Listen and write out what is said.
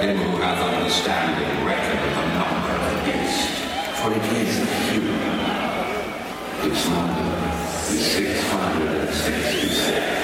him who hath understanding reckon the number of the beast, for it is human. Its number is 666.